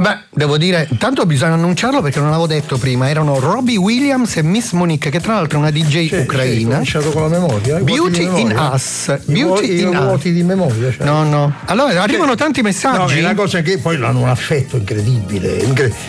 Beh, devo dire, tanto bisogna annunciarlo perché non l'avevo detto prima, erano Robbie Williams e Miss Monique, che tra l'altro è una DJ ucraina. Ho cominciato con la memoria. Beauty in Us. I vuoti di memoria. No. Allora arrivano tanti messaggi. No, è una cosa che poi hanno un affetto incredibile.